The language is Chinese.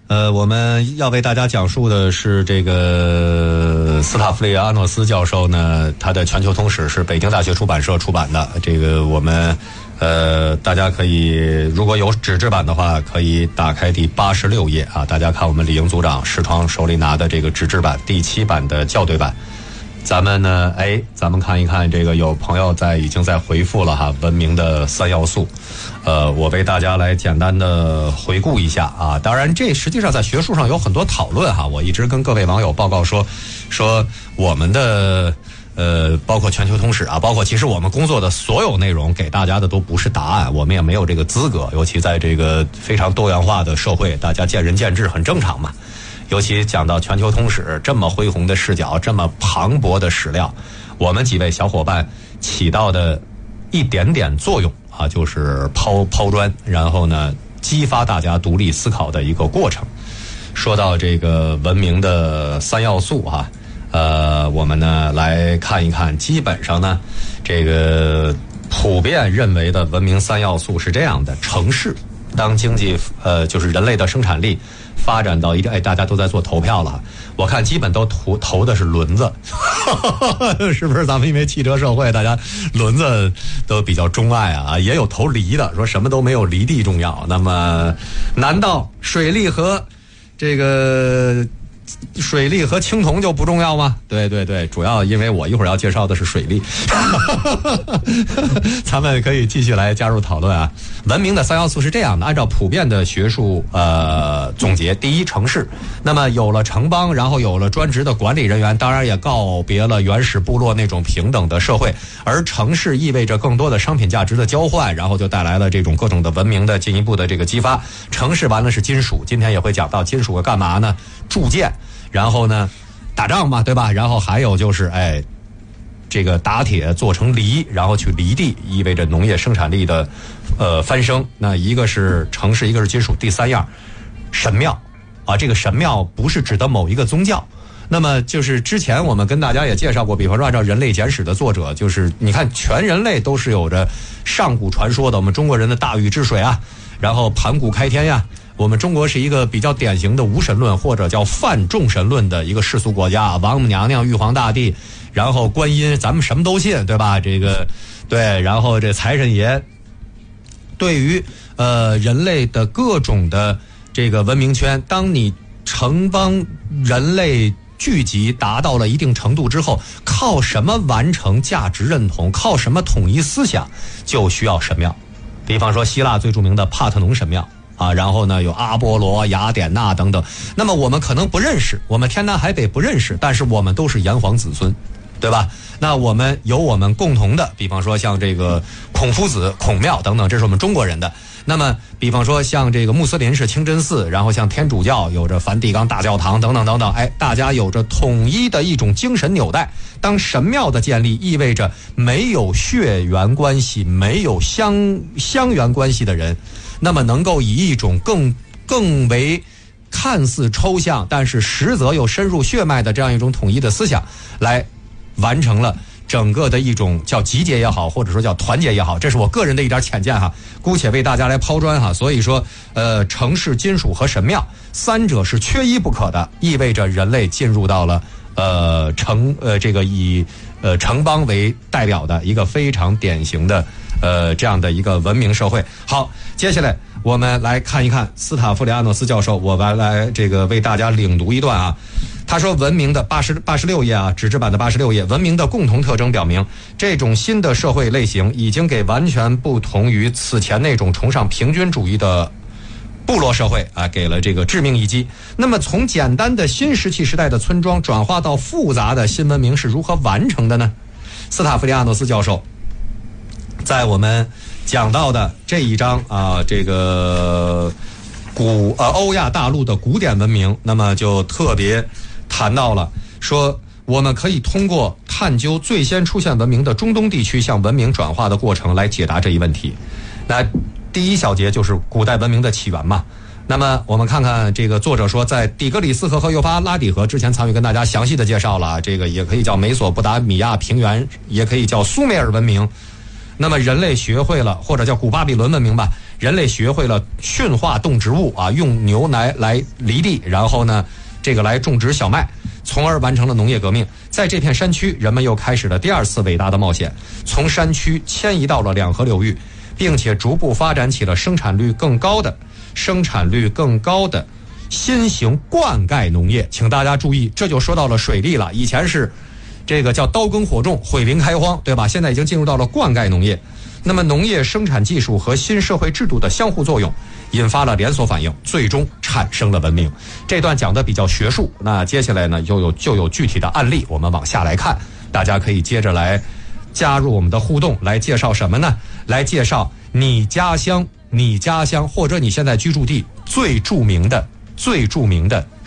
我们要为大家讲述的是这个斯塔夫利阿诺斯教授呢，他的《全球通史》是北京大学出版社出版的。这个我们大家可以如果有纸质版的话，可以打开第86页啊。大家看我们李英组长视窗手里拿的这个纸质版第7版的校对版。咱们呢，咱们看一看这个有朋友已经在回复了哈，文明的3要素。我为大家来简单的回顾一下啊。当然，这实际上在学术上有很多讨论哈。我一直跟各位网友报告说我们的包括全球通史啊，包括其实我们工作的所有内容给大家的都不是答案，我们也没有这个资格。尤其在这个非常多元化的社会，大家见仁见智很正常嘛。尤其讲到全球通史这么恢宏的视角，这么磅礴的史料，我们几位小伙伴起到的一点点作用啊，就是抛砖，然后呢激发大家独立思考的一个过程。说到这个文明的3要素啊，我们呢来看一看，基本上呢这个普遍认为的文明3要素是这样的：城市，当经济就是人类的生产力发展到一定，大家都在做投票了，我看基本都投的是轮子，是不是？咱们因为汽车社会，大家轮子都比较钟爱啊，也有投犁的，说什么都没有犁地重要。那么，难道水利和青铜就不重要吗？对，主要因为我一会儿要介绍的是水利。咱们可以继续来加入讨论啊。文明的3要素是这样的，按照普遍的学术总结，第一，城市。那么有了城邦，然后有了专职的管理人员，当然也告别了原始部落那种平等的社会，而城市意味着更多的商品价值的交换，然后就带来了这种各种的文明的进一步的这个激发。城市完了是金属，今天也会讲到金属干嘛呢？铸剑，然后呢打仗嘛，对吧？然后还有就是这个打铁做成犁，然后去犁地，意味着农业生产力的翻升。那一个是城市，一个是金属。第3样，神庙啊，这个神庙不是指的某一个宗教。那么就是之前我们跟大家也介绍过，比方说按照《人类简史》的作者，就是你看全人类都是有着上古传说的，我们中国人的大禹治水啊，然后盘古开天呀。我们中国是一个比较典型的无神论或者叫泛众神论的一个世俗国家，王母娘娘、玉皇大帝，然后观音，咱们什么都信，对吧？这个对，然后这财神爷，对于人类的各种的这个文明圈，当你城邦人类聚集达到了一定程度之后，靠什么完成价值认同？靠什么统一思想？就需要神庙。比方说希腊最著名的帕特农神庙。啊，然后呢有阿波罗、雅典娜等等。那么我们可能不认识，我们天南海北不认识，但是我们都是炎黄子孙，对吧？那我们有我们共同的，比方说像这个孔夫子、孔庙等等，这是我们中国人的。那么比方说像这个穆斯林是清真寺，然后像天主教有着梵蒂冈大教堂等等等等，大家有着统一的一种精神纽带。当神庙的建立意味着没有血缘关系、没有乡缘关系的人，那么能够以一种更为看似抽象，但是实则又深入血脉的这样一种统一的思想，来完成了整个的一种叫集结也好，或者说叫团结也好，这是我个人的一点浅见哈，姑且为大家来抛砖哈。所以说，城市、金属和神庙三者是缺一不可的，意味着人类进入到了这个以城邦为代表的一个非常典型的这样的一个文明社会。好，接下来我们来看一看斯塔夫里阿诺斯教授，我来这个为大家领读一段啊。他说，文明的86页啊，纸质版的86页，文明的共同特征表明，这种新的社会类型已经给完全不同于此前那种崇尚平均主义的部落社会啊，给了这个致命一击。那么从简单的新石器时代的村庄转化到复杂的新文明是如何完成的呢？斯塔夫里阿诺斯教授在我们讲到的这一章啊，这个欧亚大陆的古典文明，那么就特别谈到了说，我们可以通过探究最先出现文明的中东地区向文明转化的过程来解答这一问题。那第一小节就是古代文明的起源嘛。那么我们看看这个作者说，在底格里斯河和幼发拉底河之前，参与跟大家详细的介绍了，这个也可以叫美索不达米亚平原，也可以叫苏美尔文明。那么人类学会了，或者叫古巴比伦文明吧， 人类学会了驯化动植物啊，用牛奶来犁地，然后呢，这个来种植小麦，从而完成了农业革命。在这片山区，人们又开始了第二次伟大的冒险，从山区迁移到了两河流域，并且逐步发展起了生产率更高的新型灌溉农业。请大家注意，这就说到了水利了。以前是这个叫刀耕火种，毁林开荒，对吧？现在已经进入到了灌溉农业。那么农业生产技术和新社会制度的相互作用，引发了连锁反应，最终产生了文明。这段讲的比较学术，那接下来呢就有具体的案例，我们往下来看。大家可以接着来加入我们的互动，来介绍什么呢？来介绍你家乡或者你现在居住地最著名的